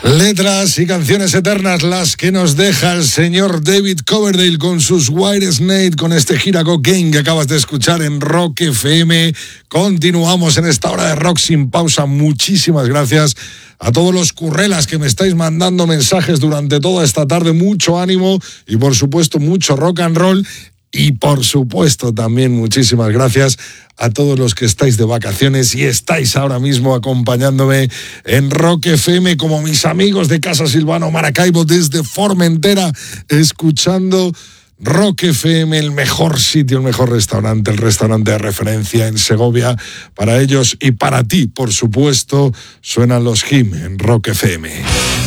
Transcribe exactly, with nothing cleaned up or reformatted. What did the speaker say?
Letras y canciones eternas las que nos deja el señor David Coverdale con sus White Snake, con este Here I Go Again que acabas de escuchar en Rock F M. Continuamos en esta hora de rock sin pausa. Muchísimas gracias a todos los currelas que me estáis mandando mensajes durante toda esta tarde. Mucho ánimo y por supuesto mucho rock and roll. Y por supuesto también muchísimas gracias a todos los que estáis de vacaciones y estáis ahora mismo acompañándome en Rock F M, como mis amigos de Casa Silvano Maracaibo desde Formentera, escuchando Rock F M, el mejor sitio, el mejor restaurante, el restaurante de referencia en Segovia. Para ellos y para ti, por supuesto, suenan los Him en Rock F M.